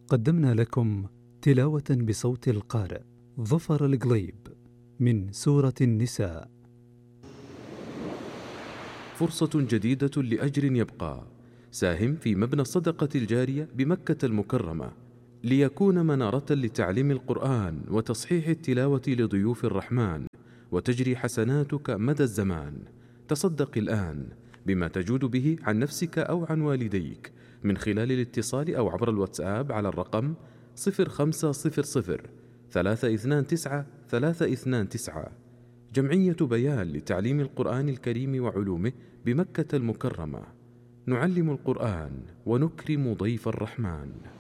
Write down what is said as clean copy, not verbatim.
قدمنا لكم تلاوة بصوت القارئ ظفر القليب من سورة النساء. فرصة جديدة لأجر يبقى. ساهم في مبنى الصدقة الجارية بمكة المكرمة ليكون منارة لتعليم القرآن وتصحيح التلاوة لضيوف الرحمن، وتجري حسناتك مدى الزمان. تصدق الآن بما تجود به عن نفسك أو عن والديك من خلال الاتصال أو عبر الواتساب على الرقم 0500 329 329. جمعية بيان لتعليم القرآن الكريم وعلومه بمكة المكرمة. نعلم القرآن ونكرم ضيف الرحمن.